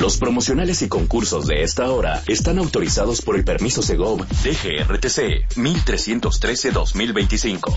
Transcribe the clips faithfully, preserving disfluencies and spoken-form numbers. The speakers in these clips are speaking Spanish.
Los promocionales y concursos de esta hora están autorizados por el permiso Segov D G R T C mil trescientos trece guión dos mil veinticinco.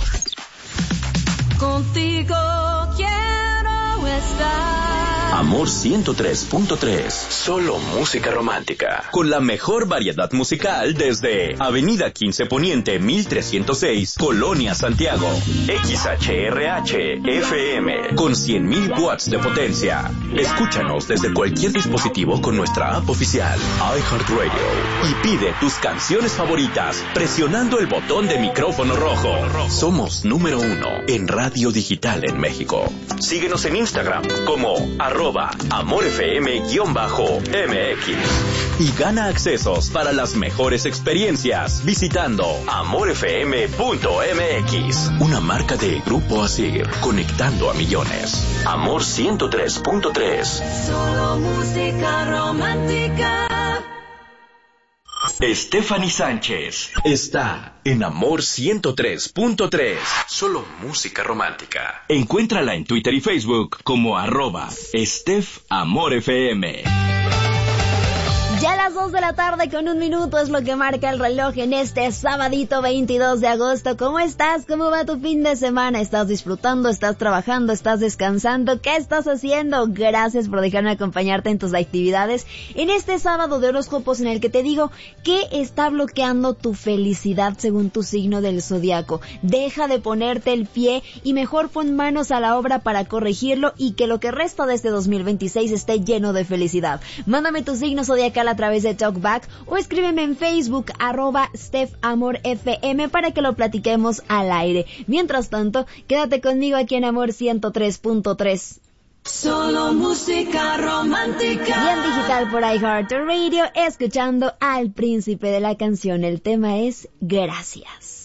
Contigo quiero estar. Amor ciento tres punto tres, solo música romántica. Con la mejor variedad musical desde Avenida quince Poniente mil trescientos seis, Colonia Santiago. X H R H F M con cien mil watts de potencia. Escúchanos desde cualquier dispositivo con nuestra app oficial iHeartRadio y pide tus canciones favoritas presionando el botón de micrófono rojo. Somos número uno en radio digital en México. Síguenos en Instagram como arroba amorfm-mx y gana accesos para las mejores experiencias visitando amorfm punto m x. Una marca de Grupo Asir, conectando a millones. Amor ciento tres punto tres. Solo música romántica. Stephanie Sánchez está en Amor ciento tres punto tres. Solo música romántica. Encuéntrala en Twitter y Facebook como arroba Steph Amor F M. Ya a las dos de la tarde con un minuto es lo que marca el reloj en este sabadito veintidós de agosto. ¿Cómo estás? ¿Cómo va tu fin de semana? ¿Estás disfrutando? ¿Estás trabajando? ¿Estás descansando? ¿Qué estás haciendo? Gracias por dejarme acompañarte en tus actividades en este sábado de horóscopos en el que te digo qué está bloqueando tu felicidad según tu signo del zodiaco. Deja de ponerte el pie y mejor pon manos a la obra para corregirlo y que lo que resta de este dos mil veintiséis esté lleno de felicidad. Mándame tu signo zodiacal a través de Talkback o escríbeme en Facebook arroba Steph Amor F M para que lo platiquemos al aire. Mientras tanto, quédate conmigo aquí en Amor ciento tres punto tres. Solo música romántica. Bien digital por iHeartRadio, escuchando al príncipe de la canción. El tema es Gracias.